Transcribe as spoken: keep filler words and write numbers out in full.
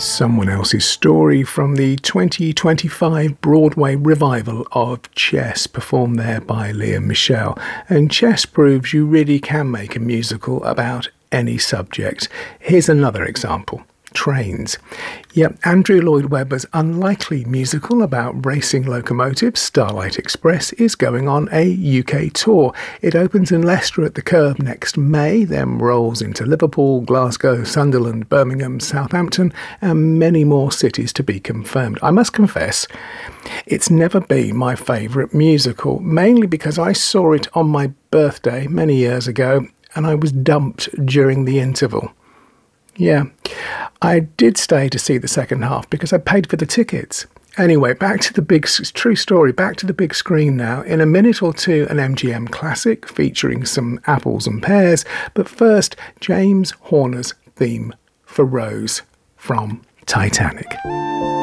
Someone Else's Story from the twenty twenty-five Broadway revival of Chess, performed there by Lea Michele. And Chess proves you really can make a musical about any subject. Here's another example. Trains. Yep, Andrew Lloyd Webber's unlikely musical about racing locomotives, Starlight Express, is going on a U K tour. It opens in Leicester at the Curb next May, then rolls into Liverpool, Glasgow, Sunderland, Birmingham, Southampton, and many more cities to be confirmed. I must confess, it's never been my favourite musical, mainly because I saw it on my birthday many years ago, and I was dumped during the interval. Yeah, I did stay to see the second half because I paid for the tickets. Anyway, back to the big, true story, back to the big screen now. In a minute or two, an M G M classic featuring some apples and pears. But first, James Horner's theme for Rose from Titanic.